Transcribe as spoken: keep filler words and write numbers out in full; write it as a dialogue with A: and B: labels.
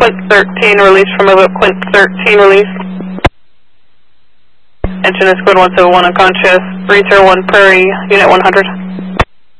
A: Quint thirteen, release from move up, Quint thirteen, release. Engine is code one seven one, unconscious, three zero one Prairie, unit one hundred.